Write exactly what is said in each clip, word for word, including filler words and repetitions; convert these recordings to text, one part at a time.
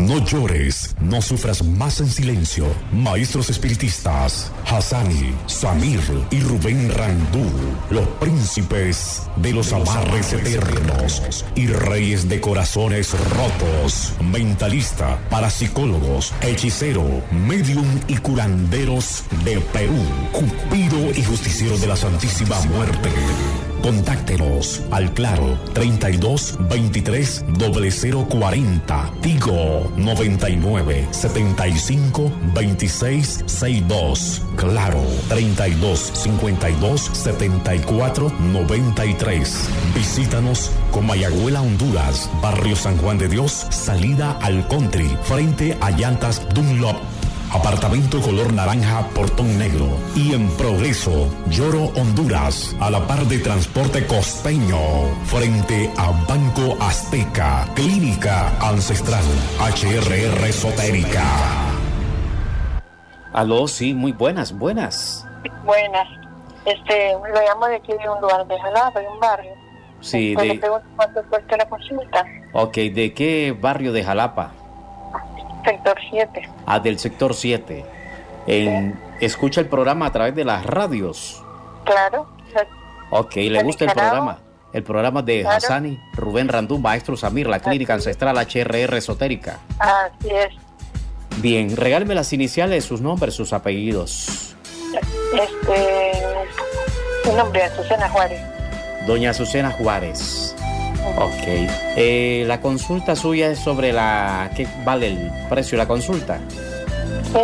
No llores, no sufras más en silencio. Maestros espiritistas, Hassani, Samir y Rubén Randú, los príncipes de los amarres eternos y reyes de corazones rotos, mentalista, parapsicólogos, hechicero, medium y curanderos de Perú, Cupido y justiciero de la Santísima Muerte. Contáctenos al Claro treinta y dos veintitrés cero cero cuarenta, Tigo noventa y nueve setenta y cinco veintiséis sesenta y dos, Claro treinta y dos cincuenta y dos setenta y cuatro noventa y tres. Visítanos Comayagüela, Honduras, Barrio San Juan de Dios, salida al Country, frente a Llantas Dunlop. Apartamento color naranja, portón negro. Y en Progreso, Lloro, Honduras, a la par de Transporte Costeño, frente a Banco Azteca. Clínica Ancestral, H R R Esotérica. Aló, sí, muy buenas, buenas. Buenas. Este, lo llamo de aquí de un lugar de Jalapa, de un barrio. Sí, Entonces, de... le pregunto cuánto cuesta la consulta. Ok, ¿de qué barrio de Jalapa? Sector siete. Ah, del sector siete. En, sí. ¿Escucha el programa a través de las radios? Claro. Ok, ¿le gusta el programa? El programa de claro. Hassani, Rubén Randú, Maestro Samir, la Clínica Así Ancestral H R R Esotérica. Así es. Bien, regáleme las iniciales, sus nombres, sus apellidos. Este, mi nombre es Azucena Juárez. Doña Azucena Juárez. Ok. Eh, la consulta suya es sobre la... ¿Qué vale el precio de la consulta? Sí.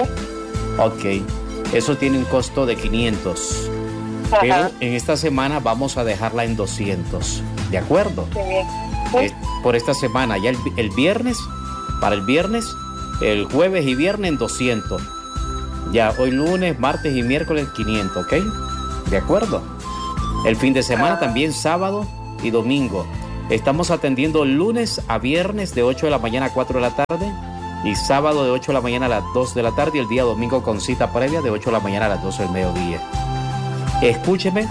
Ok. Eso tiene un costo de quinientos. Ajá. Pero en esta semana vamos a dejarla en doscientos. ¿De acuerdo? Qué bien. ¿Sí? Es por esta semana. Ya el, el viernes, para el viernes, el jueves y viernes en doscientos. Ya hoy lunes, martes y miércoles quinientos, ¿ok? ¿De acuerdo? El fin de semana Ajá. también sábado y domingo. Estamos atendiendo lunes a viernes de ocho de la mañana a cuatro de la tarde y sábado de ocho de la mañana a las dos de la tarde y el día domingo con cita previa de ocho de la mañana a las doce del mediodía. Escúcheme,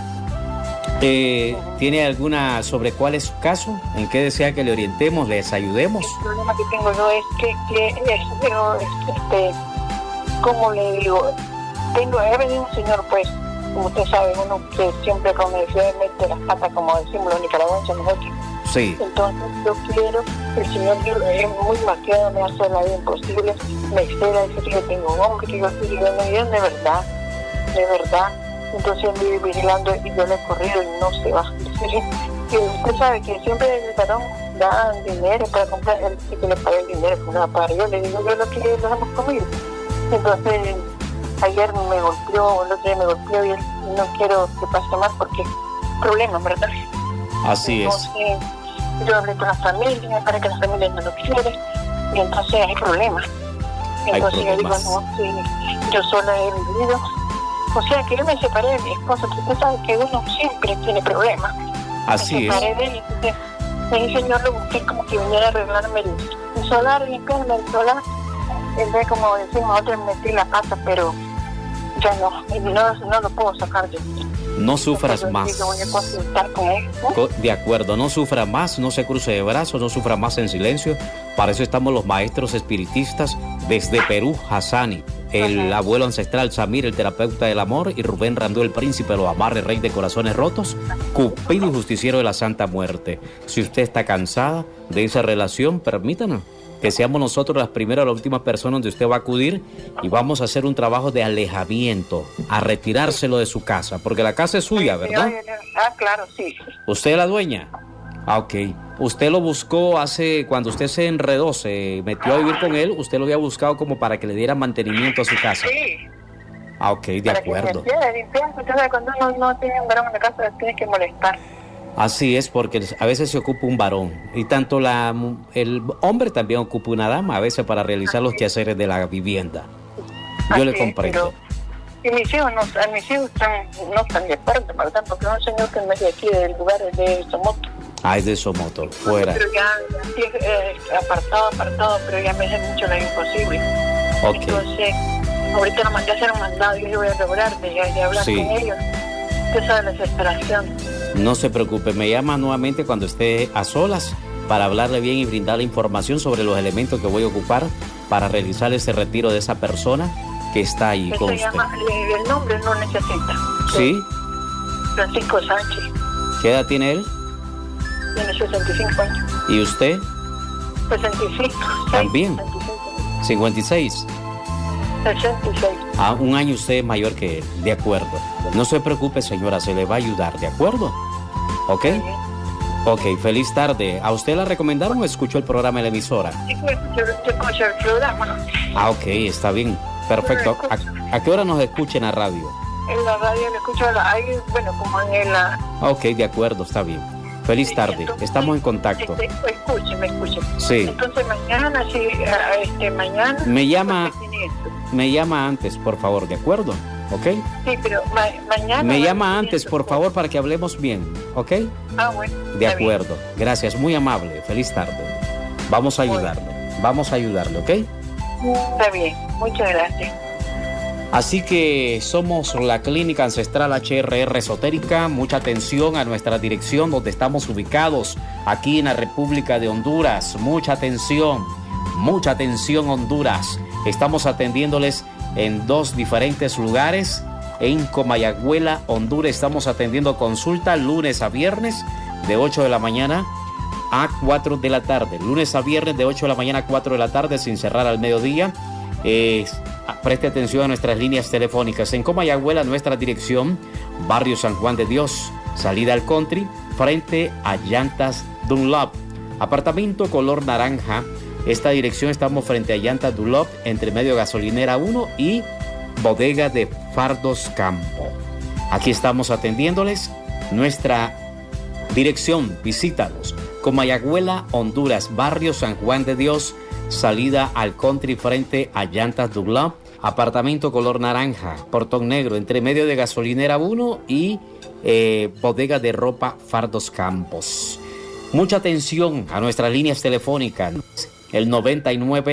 eh, ¿tiene alguna sobre cuál es su caso? ¿En qué desea que le orientemos, les ayudemos? El problema que tengo yo es que, que es, pero, este, ¿cómo le digo? Tengo, he venido un señor, pues, como usted sabe, uno que siempre con necesidad mete las patas, como decimos los nicaragüenses nosotros. Sí. Entonces yo quiero, el señor es muy maqueado, me hace la vida imposible, me exceda, dice que yo tengo un hombre, que yo estoy viviendo bien, de verdad, de verdad. Entonces él vive vigilando y yo le he corrido y no se va. Y usted sabe que siempre el varón da dinero para comprar, él sí que le paga el dinero, pues nada para yo le digo yo lo que lo hemos comido. Entonces ayer me golpeó, el otro día me golpeó y él, no quiero que pase más porque problemas, ¿verdad? Así entonces, es. Yo hablé con la familia, para que la familia no lo quiere, y entonces hay problemas. Entonces hay yo digo, problemas. no, sí, yo sola he vivido. O sea que yo me separé de mi esposo, porque usted sabe que uno siempre tiene problemas. Así me separé es. de él, entonces el señor lo busqué como que viniera a arreglarme el, el solar, limpiarme el solar. En vez, como decimos, nosotros metí la pata, pero ya no, no, no lo puedo sacar de mí. No sufras más. De acuerdo, no sufra más, no se cruce de brazos, no sufra más en silencio. Para eso estamos los maestros espiritistas desde Perú, Hassani, el Ajá. abuelo ancestral Samir, el terapeuta del amor, y Rubén Randú, el príncipe de los amarres, rey de corazones rotos, Cupido y justiciero de la Santa Muerte. Si usted está cansada de esa relación, permítanos que seamos nosotros las primeras o las últimas personas donde usted va a acudir y vamos a hacer un trabajo de alejamiento, a retirárselo de su casa, porque la casa es suya, ¿verdad? Ah, claro, sí. ¿Usted es la dueña? Ah, ok. Usted lo buscó hace, cuando usted se enredó, se metió a vivir con él, usted lo había buscado como para que le diera mantenimiento a su casa. Sí. Ah, ok, de para acuerdo. Que limpiar, limpiar, usted sabe, cuando uno no tiene un varón en la casa, tiene que molestar. Así es, porque a veces se ocupa un varón y tanto la el hombre también ocupa una dama a veces para realizar Así los quehaceres de la vivienda. Yo Así le comprendo. Pero, y mis hijos, no, mis hijos están, no están de acuerdo, ¿verdad? Porque un señor que me de aquí del lugar de Somoto. Ah, es de Somoto, fuera. Pero ya, ya eh, apartado, apartado, pero ya me hace mucho lo imposible. Okay. Entonces, ahorita lo mandé a hacer un mandado y yo voy a lograr de, de hablar sí. con ellos. Usted sabe la desesperación. No se preocupe, me llama nuevamente cuando esté a solas para hablarle bien y brindarle información sobre los elementos que voy a ocupar para realizar ese retiro de esa persona que está ahí Eso con usted. llama, el nombre no necesita. ¿Sí? Francisco Sánchez. ¿Qué edad tiene él? Tiene sesenta y cinco años. ¿Y usted? sesenta y cinco. También. cincuenta y seis. sesenta y seis. Ah, un año usted es mayor que él. De acuerdo. No se preocupe, señora, se le va a ayudar. ¿De acuerdo? ¿Ok? Ok, feliz tarde. ¿A usted la recomendaron o escuchó el programa en la emisora? Sí, pues, yo, yo escucho el programa. Ah, ok, está bien. Perfecto. ¿A, a qué hora nos escucha en la radio? En la radio lo escucho, la, ahí, bueno, como en la... Ok, de acuerdo, está bien. Feliz Sí, tarde. entonces, Estamos en contacto. Este, escúcheme, escúcheme. Sí. Entonces mañana, sí, ah, este, mañana... Me llama, quinientos. me llama antes, por favor, ¿de acuerdo? ¿Ok? Sí, pero ma mañana... Me va llama quinientos, antes, por favor, para que hablemos bien. ¿Ok? Ah, bueno. De está bien. acuerdo. Gracias, muy amable. Feliz tarde. Vamos a ayudarle. Vamos a ayudarle, ¿ok? Está bien, muchas gracias. Así que somos la Clínica Ancestral H R R Esotérica. Mucha atención a nuestra dirección donde estamos ubicados aquí en la República de Honduras. Mucha atención, mucha atención Honduras. Estamos atendiéndoles en dos diferentes lugares. En Comayagüela, Honduras, estamos atendiendo consulta lunes a viernes de ocho de la mañana a cuatro de la tarde. Lunes a viernes de ocho de la mañana a cuatro de la tarde sin cerrar al mediodía. Eh, preste atención a nuestras líneas telefónicas. En Comayagüela, nuestra dirección, Barrio San Juan de Dios, salida al country, frente a Llantas Dunlop. Apartamento color naranja. Esta dirección estamos frente a Llantas Dunlop, entre medio Gasolinera uno y Bodega de Fardos Campo. Aquí estamos atendiéndoles. Nuestra dirección, visítanos. Comayagüela, Honduras, Barrio San Juan de Dios, salida al country frente a Llantas Dunlop, apartamento color naranja, portón negro, entre medio de Gasolinera uno y eh, Bodega de Ropa Fardos Campos. Mucha atención a nuestras líneas telefónicas, el noventa y nueve